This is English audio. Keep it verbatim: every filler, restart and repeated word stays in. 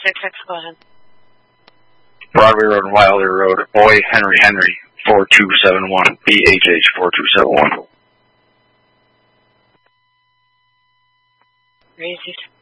six six, go ahead. Broadway Road and Wilder Road, Boy Henry Henry, four two seven one, B H H four two seven one. Raise it.